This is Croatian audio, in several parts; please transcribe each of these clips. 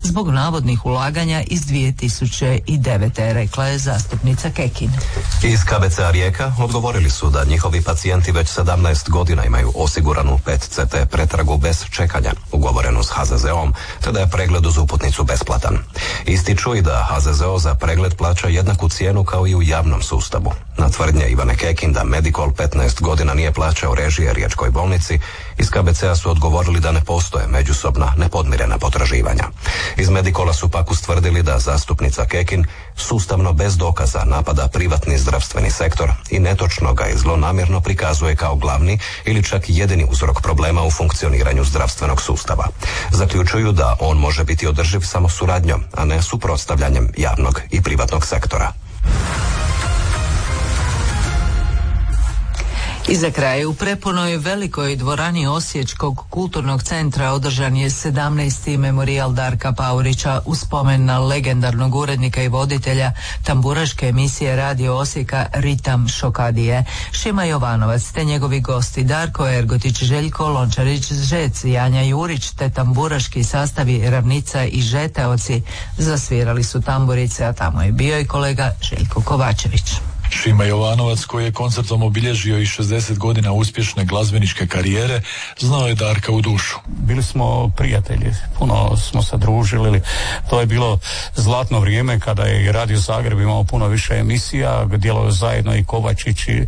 zbog navodnih ulaganja iz 2009. rekla je zastupnica Kekin. Iz KBC-a Rijeka odgovorili su da njihovi pacijenti već 17 godina imaju osiguranu PET-CT pretragu bez čekanja, ugovorenu s HZZO-om, te da je pregled uz uputnicu besplatan. Ističu i da HZZO za pregled plaća jednaku cijenu kao i u javnom sustavu. Na tvrdnje Ivane Kekin da Medikol 15 godina nije plaćao režije Riječkoj bolnici, iz KBC-a su odgovorili da ne postoje međusobna nepodmirena potraživanja. Iz Medikola su pak ustvrdili da zastupnica Kekin sustavno bez dokaza napada privatni zdravstveni sektor i netočno ga i zlonamjerno prikazuje kao glavni ili čak jedini uzrok problema u funkcioniranju zdravstvenog sustava. Zaključuju da on može biti održiv samo suradnjom, a ne suprotstavljanjem javnog i privatnog sektora. I za kraj, u prepunoj velikoj dvorani Osječkog kulturnog centra održan je 17. memorijal Darka Paurića u spomen na legendarnog urednika i voditelja tamburaške emisije Radio Osijeka Ritam Šokadije, Šima Jovanovac te njegovi gosti Darko Ergotić, Željko Lončarić-Žec, Janja Jurić te tamburaški sastavi Ravnica i Žeteoci zasvirali su tamburice, a tamo je bio i kolega Željko Kovačević. Šima Jovanovac, koji je koncertom obilježio i 60 godina uspješne glazbeničke karijere, znao je Darka u dušu. Bili smo prijatelji, puno smo se družili. To je bilo zlatno vrijeme kada je i Radio Zagreb imao puno više emisija, djelovao zajedno i Kovačić i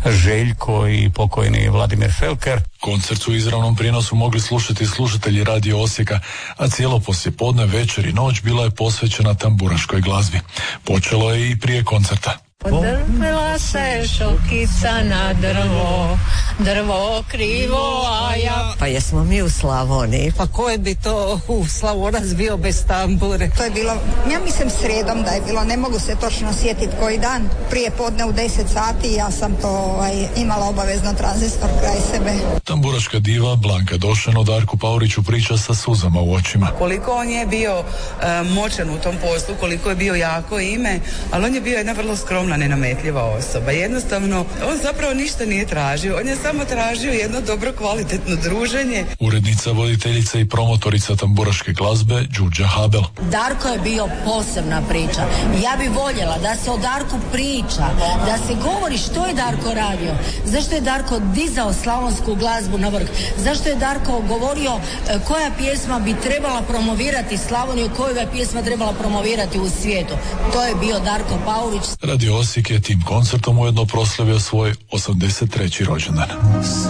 Željko i pokojni Vladimir Felker. Koncert su u izravnom prijenosu mogli slušati slušatelji Radio Osijeka, a cijelo poslijepodne, večer i noć bila je posvećena tamburaškoj glazbi. Počelo je i prije koncerta. Odrpila se šokica na drvo, drvo krivo, a ja... Pa jesmo mi u Slavoniji. Pa ko je bi to u Slavonac bio bez tambure? To je bilo, ja mislim srijedom da je bilo, ne mogu se točno sjetiti koji dan. Prije podne u 10 sati ja sam to imala obavezno tranzistor kraj sebe. Tamburaška diva Blanka Došen o Darku Pauriću priča sa suzama u očima. Koliko on je bio moćan u tom poslu, koliko je bio jako ime, ali on je bio jedna vrlo skromna, nenametljiva osoba. Jednostavno, on zapravo ništa nije tražio. On je samo tražio jedno dobro, kvalitetno druženje. Urednica, voditeljica i promotorica tamburaške glazbe Đurđa Habel. Darko je bio posebna priča. Ja bi voljela da se o Darku priča, da se govori što je Darko radio, zašto je Darko dizao slavonsku glazbu na vrh, zašto je Darko govorio koja pjesma bi trebala promovirati Slavoniju, koju je pjesma trebala promovirati u svijetu. To je bio Darko Paurić. Radio Osijek je tim koncertom ujedno proslavio svoj 83. rođendan.